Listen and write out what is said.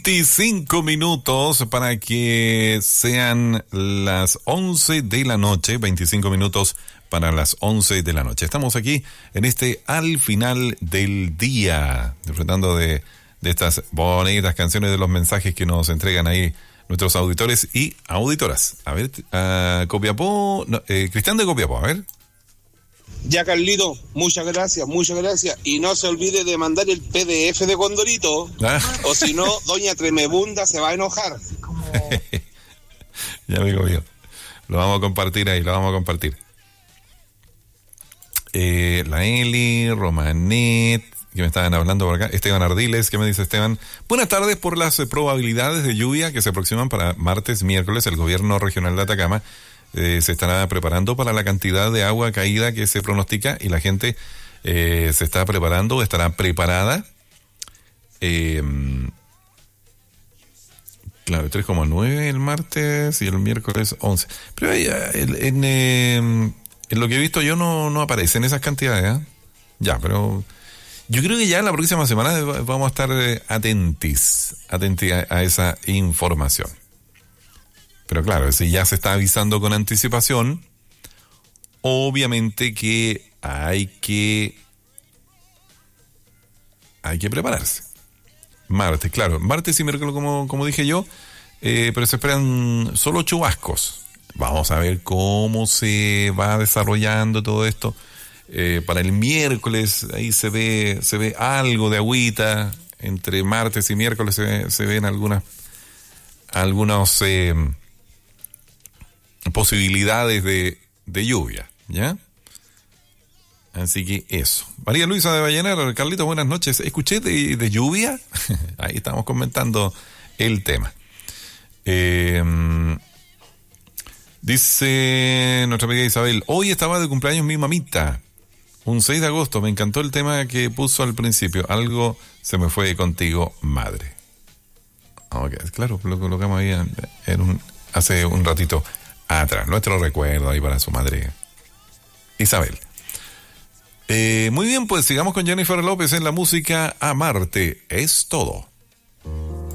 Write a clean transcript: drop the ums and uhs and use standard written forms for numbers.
25 minutos para que sean las 11 de la noche, 25 minutos para las 11 de la noche. Estamos aquí en al final del día, disfrutando de estas bonitas canciones, de los mensajes que nos entregan ahí nuestros auditores y auditoras. A ver, Copiapó, no, Cristian de Copiapó, a ver. Ya, Carlito, muchas gracias. Y no se olvide de mandar el PDF de Condorito, o si no, doña Tremebunda se va a enojar. Ya, amigo mío, lo vamos a compartir ahí, la Eli, Romanet, que me estaban hablando por acá, Esteban Ardiles, ¿qué me dice Esteban? Buenas tardes. Por las probabilidades de lluvia que se aproximan para martes, miércoles, el gobierno regional de Atacama se estará preparando para la cantidad de agua caída que se pronostica, y la gente se está preparando, estará preparada. Claro, 3,9 el martes y el miércoles 11. Pero en lo que he visto yo no aparecen esas cantidades, ¿eh? Ya, pero yo creo que ya la próxima semana vamos a estar atentos a esa información. Pero claro, si ya se está avisando con anticipación, obviamente que hay que prepararse. Martes y miércoles, como dije yo, pero se esperan solo chubascos. Vamos a ver cómo se va desarrollando todo esto. Para el miércoles ahí se ve algo de agüita. Entre martes y miércoles se ven algunas posibilidades de lluvia, ¿ya? Así que eso. María Luisa de Vallenar, Carlitos, buenas noches. ¿Escuché de lluvia? Ahí estamos comentando el tema. Dice nuestra amiga Isabel, hoy estaba de cumpleaños mi mamita, un 6 de agosto, me encantó el tema que puso al principio, algo se me fue contigo, madre. Okay, claro, lo colocamos ahí hace un ratito atrás, nuestro recuerdo ahí para su madre Isabel. Muy bien, pues sigamos con Jennifer López en la música. Amarte es todo.